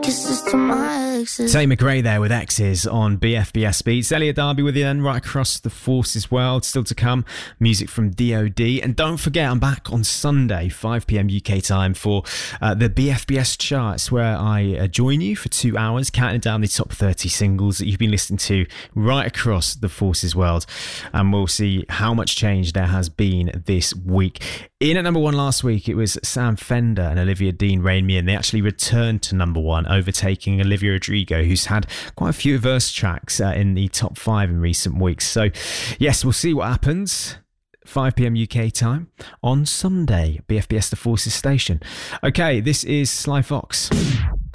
kisses to my exes. Tay McRae there with X's on BFBS Beats. Elliot Darby with you then, right across the Forces world. Still to come, music from DOD. And don't forget, I'm back on Sunday, 5pm UK time, for the BFBS charts, where I join you for 2 hours, counting down the top 30 singles that you've been listening to right across the Forces world. And we'll see how much change there has been this week. In at number one last week, it was Sam Fender and Olivia Dean, Rain Me In. They actually returned to number one, overtaking Olivia Rodrigo, who's had quite a few verse tracks in the top 5 in recent weeks. So, yes, we'll see what happens. 5pm UK time on Sunday, BFBS The Forces station. Okay, this is Sly Fox.